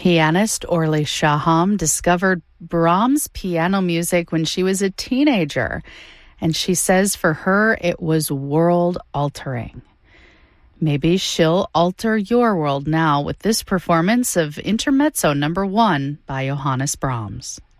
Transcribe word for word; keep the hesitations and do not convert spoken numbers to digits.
Pianist Orly Shaham discovered Brahms' piano music when she was a teenager, and she says for her it was world-altering. Maybe she'll alter your world now with this performance of Intermezzo Number One by Johannes Brahms.